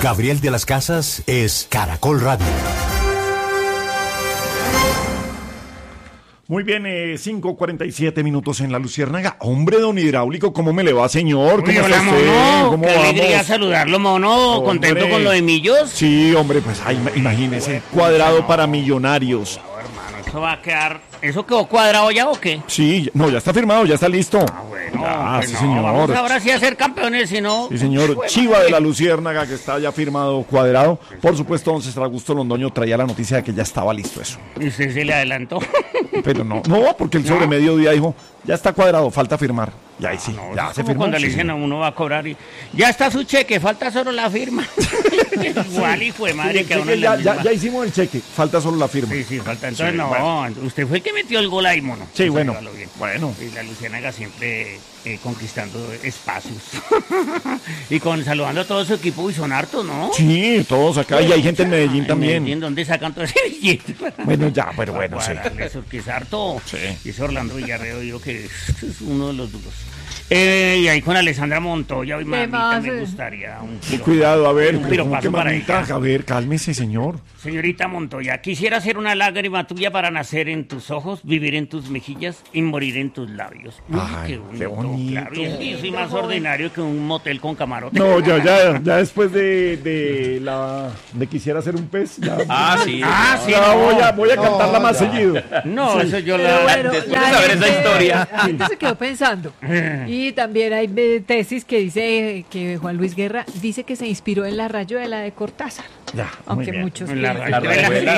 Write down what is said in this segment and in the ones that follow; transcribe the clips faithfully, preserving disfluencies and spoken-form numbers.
Gabriel de las Casas es Caracol Radio. Muy bien, eh, cinco cuarenta y siete minutos en La Luciérnaga. Hombre, don Hidráulico, ¿cómo me le va, señor? ¿Cómo Uy, está hola, usted? mono. ¿Cómo Qué vamos? alegría saludarlo, mono. Hombre. ¿Contento con lo de Millos? Sí, hombre, pues ay, imagínese, cuadrado para millonarios. No, hermano, eso va a quedar... ¿Eso quedó cuadrado ya o qué? Sí, no, ya está firmado, ya está listo. Ah, bueno. Ya, pues sí, no, señor. Vamos ahora sí a ser campeones, si no... Sí, señor. Pues, Chiva de La Luciérnaga, que está ya firmado, cuadrado. Por supuesto, don César Augusto Londoño traía la noticia de que ya estaba listo eso. ¿Y usted se le adelantó? Pero no, no, porque él sobre No. mediodía dijo, ya está cuadrado, falta firmar. Y ahí sí, No, ya eso se como firmó. cuando le Sí, dicen a señor. uno va a cobrar y... Ya está su cheque, falta solo la firma. Igual, hijo de Sí, madre, el que a uno cheque le ya, ya, misma. ya hicimos el cheque, falta solo la firma. Sí, sí, falta. Entonces, Sí, no, bueno. usted fue el que metió el gol ahí, mono. Sí, Eso bueno, dígalo bien. bueno. Y la Luciérnaga siempre eh, conquistando espacios. Y con saludando a todo su equipo, y son hartos, ¿no? Sí, todos acá, y hay gente en Medellín En también. Medellín, ¿dónde sacan todo ese billete? Bueno, ya, pero bueno, sí. Eso que es harto. Sí. Y ese Orlando Villarreal, digo que es, es uno de los duros. Eh, y ahí con Alessandra Montoya, hoy mamita, más, me eh? gustaría un tiro. Cuidado, a ver, Un ¿cómo piropazo que para mamita? ella. A ver, cálmese, señor. Señorita Montoya, quisiera ser una lágrima tuya para nacer en tus ojos, vivir en tus mejillas y morir en tus labios. Uy, Ay, qué bonito, qué bonito. claro. Y es que yo soy más ordinario que un motel con camarote. No, ya, ya, ya después de, de la de quisiera ser un pez, ya, Ah, sí. Ah, sí, ya no. voy a, voy a No, cantarla más ya. seguido. No, eso yo Pero la... bueno, después la de saber esa gente- historia. La gente se quedó pensando. Y también hay eh, tesis que dice que Juan Luis Guerra dice que se inspiró en la rayuela de Cortázar. Ya, muy Aunque bien. muchos La piensan La que-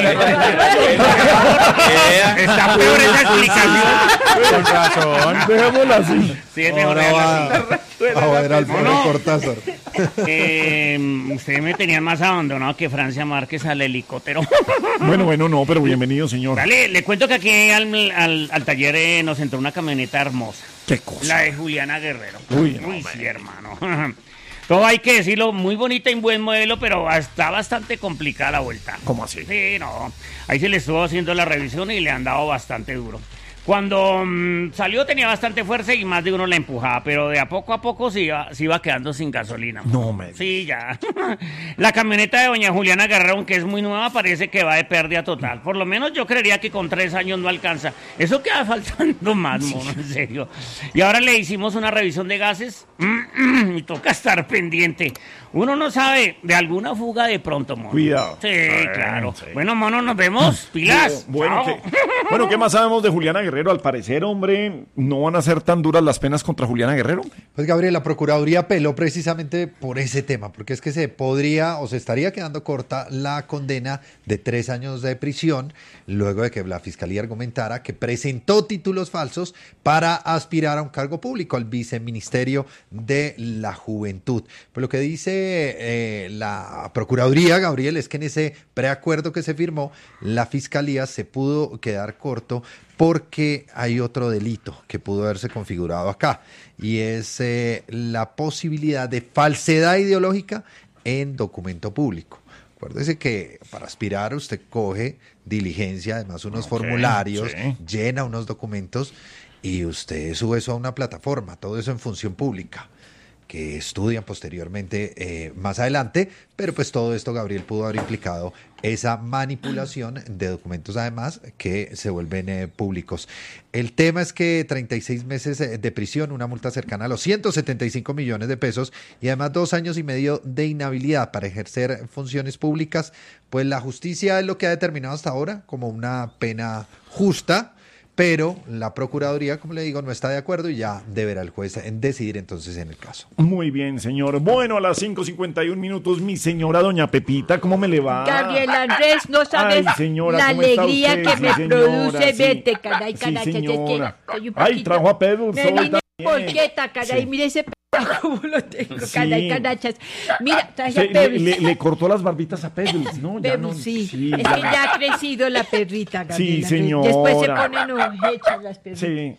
Está peor esa explicación. Con razón. Dejémosla así. Sí, es mejor Ahora dejarla va a ver al No, pobre no. Cortázar. así. Eh, ustedes me tenían más abandonado que Francia Márquez al helicóptero. Bueno, bueno, no, pero bienvenido, señor. Dale, le cuento que aquí al, al, al taller eh, nos entró una camioneta hermosa. Qué cosa. La de Juliana Guerrero. Uy, no, Uy sí, hermano. Todo hay que decirlo, muy bonita y buen modelo, pero está bastante complicada la vuelta. ¿Cómo así? Sí, no. Ahí se le estuvo haciendo la revisión y le han dado bastante duro. Cuando mmm, salió tenía bastante fuerza y más de uno la empujaba, pero de a poco a poco se iba, se iba quedando sin gasolina. No me digas. Sí, ya. La camioneta de doña Juliana Guerrero, aunque es muy nueva, parece que va de pérdida total. Por lo menos yo creería que con tres años no alcanza. Eso queda faltando más, mono, en serio. Y ahora le hicimos una revisión de gases y toca estar pendiente. Uno no sabe de alguna fuga de pronto, mono. Cuidado. Sí, Bueno, claro. sí. Bueno, mono, nos vemos. Pilas. Bueno, Chao. ¿qué, bueno, ¿qué más sabemos de Juliana Guerrero? Al parecer, hombre, no van a ser tan duras las penas contra Juliana Guerrero. Pues Gabriel, la Procuraduría apeló precisamente por ese tema, porque es que se podría o se estaría quedando corta la condena de tres años de prisión, luego de que la Fiscalía argumentara que presentó títulos falsos para aspirar a un cargo público, al Viceministerio de la Juventud. Pues lo que dice eh, la Procuraduría, Gabriel, es que en ese preacuerdo que se firmó, la Fiscalía se pudo quedar corto porque hay otro delito que pudo haberse configurado acá, y es eh, la posibilidad de falsedad ideológica en documento público. Acuérdese que para aspirar usted coge diligencia, además unos Ok, formularios, sí. llena unos documentos y usted sube eso a una plataforma, todo eso en función pública, que estudian posteriormente eh, más adelante, pero pues todo esto, Gabriel, pudo haber implicado esa manipulación de documentos, además, que se vuelven eh, públicos. El tema es que treinta y seis meses de prisión, una multa cercana a los ciento setenta y cinco millones de pesos y además dos años y medio de inhabilidad para ejercer funciones públicas, pues la justicia es lo que ha determinado hasta ahora como una pena justa, pero la Procuraduría, como le digo, no está de acuerdo y ya deberá el juez en decidir entonces en el caso. Muy bien, señor. Bueno, a las cinco cincuenta y un minutos, mi señora doña Pepita, ¿cómo me le va? Gabriel Andrés, no sabes Ay, señora, la ¿cómo está alegría usted? que Sí, me señora, produce sí. verte, caray, Sí, caray, que te señora. quiero. Soy un Ay, poquito- trajo a Pedro Me hoy vine también. porqueta, caray, Sí. mire ese p***, como lo tengo, Sí. caray, canachas. Mira, traje a Se- le, Pebbles. le- le cortó las barbitas a Pebbles, ¿no? Ya no- Pebbles, sí. sí, Es ya. que ya ha crecido la perrita, Gabriel. Sí, Andrés. Después se señora. ponen hechas las perritas. Sí.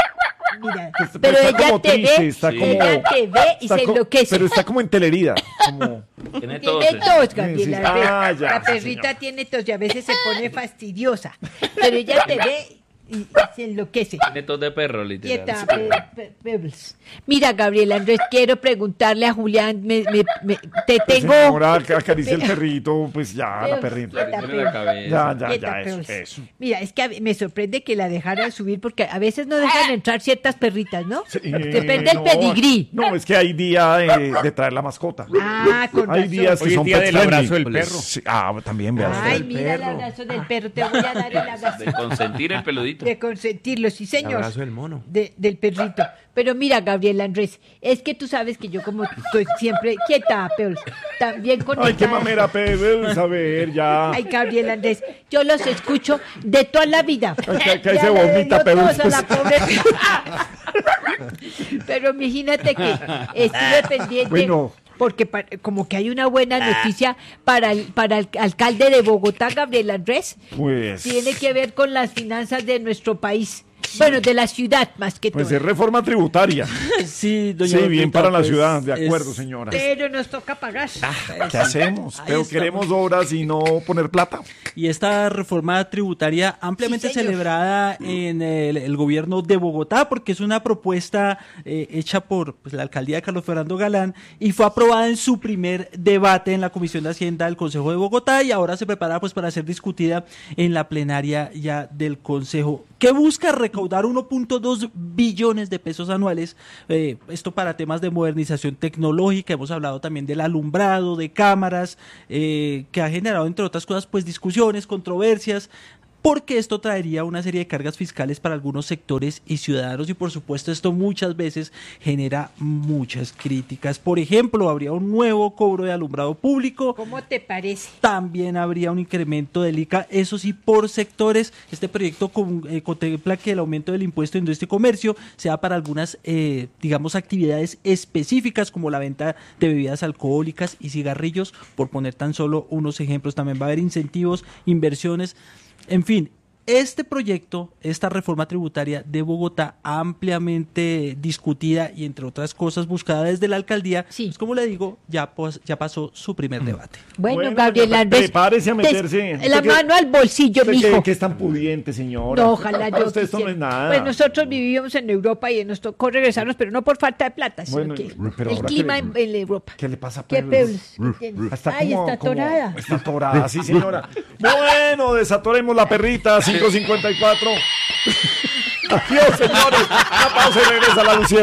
Mira, Pues, pero está ella como te triste, ve, está como- ella te ve y Está se co- enloquece. Pero está como enterherida. Como... Tiene tos. Tiene tos, Gabriel. Sí, sí. Andrés. Ah, ya, la sí, perrita señor. tiene tos y a veces se pone fastidiosa. Pero ella te ve y se enloquece. Tiene tos de perro, literal. Quieta, Pe- Pe- Pebbles. Mira, Gabriel Andrés, quiero preguntarle a Julián, me, me, me- te Pues, tengo... señora, ac- acaricia el perrito, pues ya, la Pebbles, perrita. quieta, Tiene la cabeza. Ya, ya, Quieta, ya, eso, Pebbles. eso. Mira, es que a- me sorprende que la dejaran subir porque a veces no dejan entrar ciertas perritas, ¿no? Sí, Depende del no, pedigrí. No, es que hay día de, de traer la mascota. Ah, con Hay razón. días que Hoy es son día pet del friendly. abrazo del perro. Sí, ah, también, veas. Ay, mira el abrazo del perro, te voy a dar el abrazo. De consentir el peludito. De consentirlo, sí, señor. El abrazo del mono. De- del perrito. Pero mira, Gabriel Andrés, es que tú sabes que yo como estoy siempre quieta, Pebbles, también con Ay, qué mamera, Pebbles, a ver, ya. Ay, Gabriel Andrés, yo los escucho de toda la vida. Ay, que- que ahí Ya se le vomita, dio tos Pebbles. a la pobre. Pero imagínate que estuve pendiente. Bueno. Porque pa- como que hay una buena noticia para el, para el alcalde de Bogotá, Gabriel Andrés. Pues, Tiene que ver con las finanzas de nuestro país. Bueno, de la ciudad más que pues todo. es reforma tributaria. Sí, doña Sí, bien Lupita, para la pues, ciudad, de es- acuerdo, señora. Pero nos toca pagar. ¿Qué hacemos? Ahí Pero estamos. queremos obras y no poner plata. Y esta reforma tributaria ampliamente Sí, señor. celebrada en el, el gobierno de Bogotá, porque es una propuesta eh, hecha por pues, la alcaldía de Carlos Fernando Galán y fue aprobada en su primer debate en la Comisión de Hacienda del Consejo de Bogotá y ahora se prepara pues para ser discutida en la plenaria ya del Consejo, que busca recaudar uno punto dos billones de pesos anuales, eh, esto para temas de modernización tecnológica. Hemos hablado también del alumbrado, de cámaras, eh, que ha generado entre otras cosas pues discusiones, controversias, porque esto traería una serie de cargas fiscales para algunos sectores y ciudadanos y por supuesto esto muchas veces genera muchas críticas. Por ejemplo, habría un nuevo cobro de alumbrado público. ¿Cómo te parece? También habría un incremento del I C A, eso sí, por sectores. Este proyecto con- eh, contempla que el aumento del impuesto de industria y comercio sea para algunas, eh, digamos, actividades específicas como la venta de bebidas alcohólicas y cigarrillos, por poner tan solo unos ejemplos. También va a haber incentivos, inversiones, en fin. Este proyecto, esta reforma tributaria de Bogotá, ampliamente discutida y entre otras cosas buscada desde la alcaldía, Sí. pues como le digo, ya, pues, ya pasó su primer debate. Bueno, Bueno, Gabriel doña, Andrés. prepárese a des- meterse. La Usted que- mano al bolsillo, ¿Usted mijo. qué, qué es tan pudiente, señora? No, ojalá Para yo usted esto no quisiera. es nada. Pues nosotros vivimos en Europa y nos tocó regresarnos, pero no por falta de plata, sino Bueno, que pero el ahora clima que le- en, en Europa. ¿Qué le pasa a ¿Qué Pebbles? Pebbles? ¿Qué tiene? Está Ay, como- está como- atorada. Está atorada, sí, señora. Bueno, desatoremos la perrita, cinco cincuenta y cuatro. Adiós, señores. Una pausa y regresa la Lucía.